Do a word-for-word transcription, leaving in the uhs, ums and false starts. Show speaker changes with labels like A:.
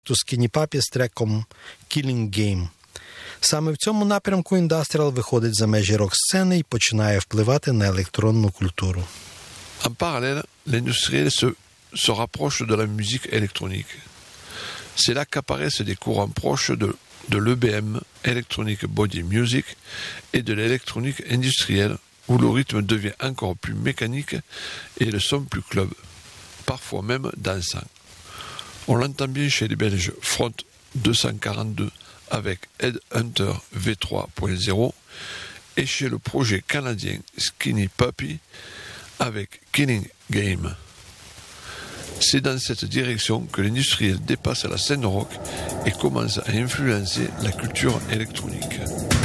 A: Skinny Puppy з треком Killing Game. Саме в цьому напрямку індастріал виходить за межі рок-сцени і починає впливати на електронну культуру.
B: En parallèle, l'industriel se, se rapproche de la musique électronique. C'est là qu'apparaissent des courants proches de, de l'E B M, Electronic Body Music, et de l'électronique industrielle, où le rythme devient encore plus mécanique et le son plus club, parfois même dansant. On l'entend bien chez les Belges Front deux cent quarante-deux avec Headhunter V trois point zéro et chez le projet canadien Skinny Puppy avec Killing Game. C'est dans cette direction que l'industriel dépasse la scène rock et commence à influencer la culture électronique.